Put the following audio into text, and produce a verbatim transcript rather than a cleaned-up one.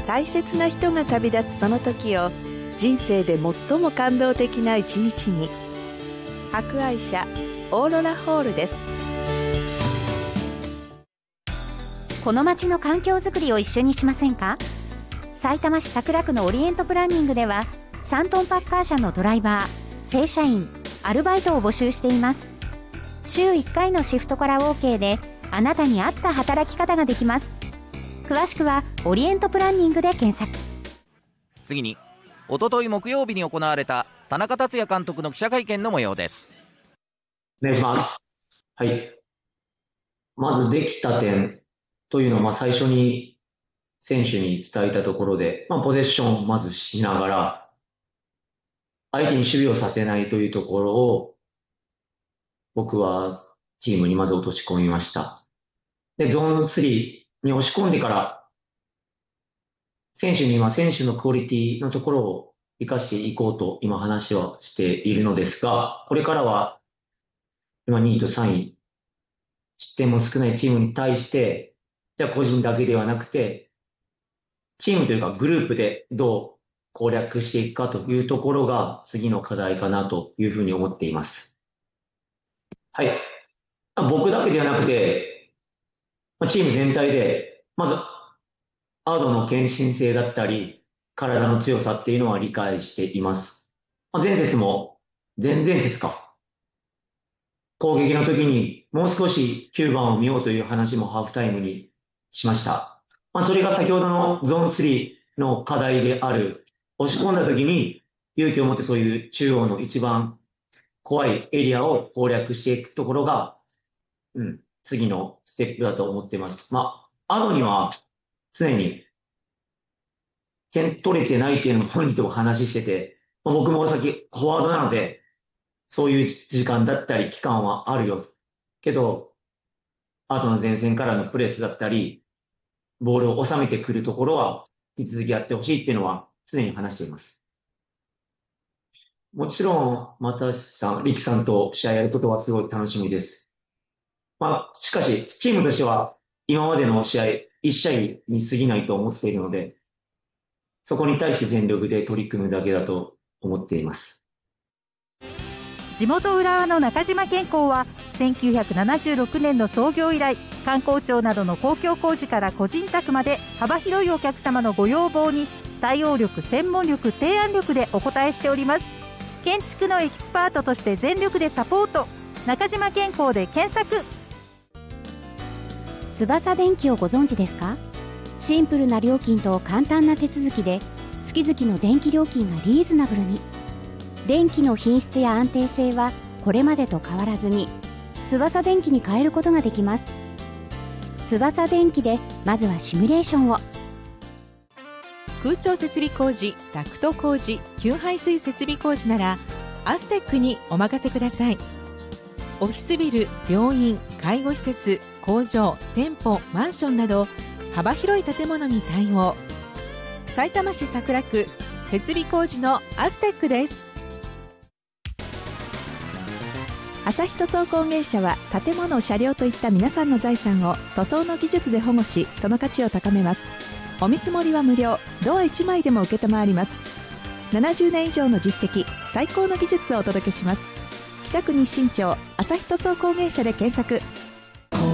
大切な人が旅立つその時を人生で最も感動的な一日に。博愛社オーロラホールです。 この街の環境づくりを一緒にしませんか。さいたま市桜区のオリエントプランニングではさんトンパッカー車のドライバー、正社員、アルバイトを募集しています。週いっかいのシフトから OK であなたに合った働き方ができます。詳しくはオリエントプランニングで検索。 次におととい木曜日に行われた田中達也監督の記者会見の模様です。 お願いします。はい。まずできた点というのをまあ最初に選手に伝えたところで、まあ、ポゼッションをまずしながら、相手に守備をさせないというところを、僕はチームにまず落とし込みました。で、ゾーンスリーに押し込んでから、選手には選手のクオリティのところを生かしていこうと今話はしているのですが、これからは今にいとさんい、失点も少ないチームに対して、じゃあ個人だけではなくて、チームというかグループでどう攻略していくかというところが次の課題かなというふうに思っています。はい。僕だけではなくて、チーム全体で、まず、アードの献身性だったり、体の強さっていうのは理解しています。前節も、前々節か。攻撃の時にもう少しきゅうばんを見ようという話もハーフタイムにしました。まあ、それが先ほどのゾーンスリーの課題である、押し込んだ時に勇気を持ってそういう中央の一番怖いエリアを攻略していくところが、うん、次のステップだと思っています。まあ、アドには常に点取れてないっていうのを本人とも話してて、まあ、僕も先フォワードなので、そういう時間だったり期間はあるよ。けど、アドの前線からのプレスだったり、ボールを収めてくるところは引き続きやってほしいっていうのは常に話しています。もちろん、又吉さん、力さんと試合やることはすごい楽しみです。まあ、しかし、チームとしては今までの試合、一試合に過ぎないと思っているので、そこに対して全力で取り組むだけだと思っています。 地元浦和の中島健康はせんきゅうひゃくななじゅうろくねんの創業以来、観光庁などの公共工事から個人宅まで幅広いお客様のご要望に対応力、専門力、提案力でお応えしております。建築のエキスパートとして全力でサポート。中島健康で検索。 翼電機をご存知ですか。シンプルな料金と簡単な手続きで月々の電気料金がリーズナブルに。電気の品質や安定性はこれまでと変わらずに翼電機に変えることができます。翼電機でまずはシミュレーションを。 空調設備工事、ダクト工事、給排水設備工事ならアステックにお任せください。オフィスビル、病院、介護施設、工場、店舗、マンションなど幅広い建物に対応。さいたま市桜区設備工事のアステックです。朝日塗装工芸社は建物、車両といった皆さんの財産を塗装の技術で保護し、その価値を高めます。お見積もりは無料、ドアいちまいでも受けたまわります。ななじゅうねん以上の実績、最高の技術をお届けします。北区日新町朝日塗装工芸社で検索。